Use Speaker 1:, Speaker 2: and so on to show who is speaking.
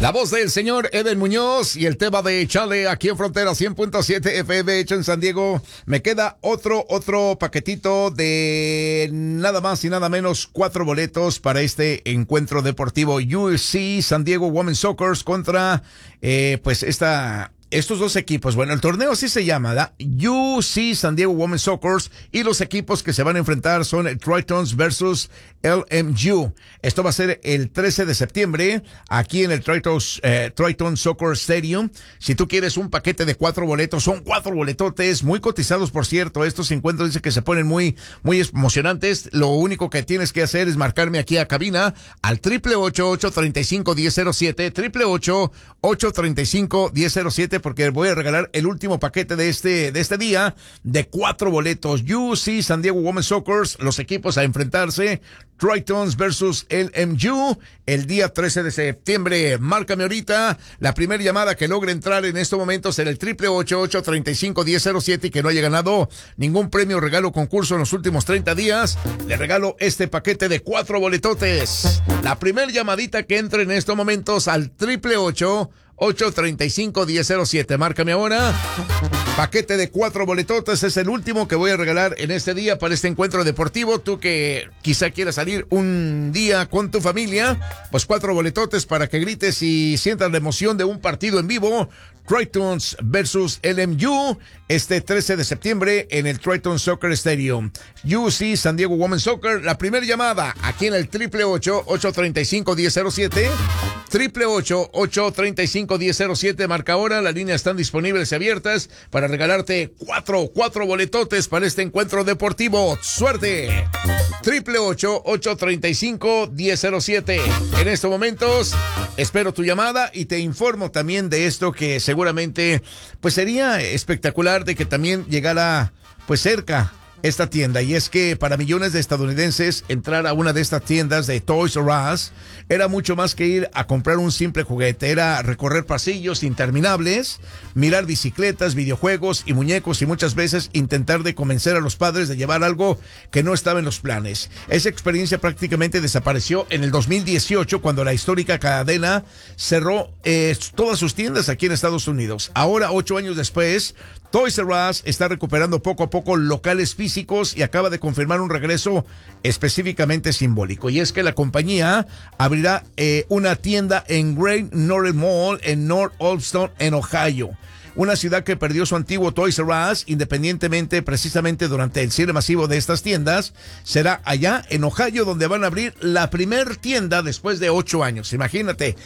Speaker 1: La voz del señor Eden Muñoz y el tema de Chale aquí en Frontera 100.7 FM hecho en San Diego. Me queda otro paquetito de nada más y nada menos 4 boletos para este encuentro deportivo UC San Diego Women's Soccer contra estos dos equipos. Bueno, el torneo así se llama, ¿verdad? UC San Diego Women's Soccer, y los equipos que se van a enfrentar son Tritons versus LMU. Esto va a ser el 13 de septiembre aquí en el Triton Soccer Stadium. Si tú quieres un paquete de 4 boletos, son 4 boletotes muy cotizados, por cierto. Estos encuentros dice que se ponen muy emocionantes. Lo único que tienes que hacer es marcarme aquí a cabina al 888-835-1007, 888-835-1007, porque voy a regalar el último paquete de este día de 4 boletos. UC San Diego Women's Soccer, los equipos a enfrentarse, Tritons versus LMU, el día 13 de septiembre. Márcame ahorita la primera llamada que logre entrar en estos momentos en el 888-835-1007 y que no haya ganado ningún premio, regalo, concurso en los últimos 30 días. Le regalo este paquete de 4 boletotes. La primera llamadita que entre en estos momentos al 888-835-1007. Márcame ahora. Paquete de 4 boletotes es el último que voy a regalar en este día para este encuentro deportivo. Tú que quizá quieras salir un día con tu familia, pues 4 boletotes para que grites y sientas la emoción de un partido en vivo. Tritons versus LMU este 13 de septiembre en el Triton Soccer Stadium. UC San Diego Women's Soccer. La primera llamada aquí en el 888-835-1007. 888-835-1007. Marca ahora. Las líneas están disponibles y abiertas para regalarte 4 boletotes para este encuentro deportivo. ¡Suerte! 888-835-1007. En estos momentos espero tu llamada y te informo también de esto que seguramente pues sería espectacular de que también llegara pues cerca esta tienda, y es que para millones de estadounidenses entrar a una de estas tiendas de Toys R Us era mucho más que ir a comprar un simple juguete. Era recorrer pasillos interminables, mirar bicicletas, videojuegos y muñecos, y muchas veces intentar de convencer a los padres de llevar algo que no estaba en los planes. Esa experiencia prácticamente desapareció en el 2018 cuando la histórica cadena cerró todas sus tiendas aquí en Estados Unidos. Ahora, 8 años después, Toys R Us está recuperando poco a poco locales físicos y acaba de confirmar un regreso específicamente simbólico. Y es que la compañía abrirá una tienda en Great Northern Mall en North Olmsted, en Ohio. Una ciudad que perdió su antiguo Toys R Us, independientemente precisamente durante el cierre masivo de estas tiendas. Será allá en Ohio donde van a abrir la primer tienda después de 8 años. Imagínate,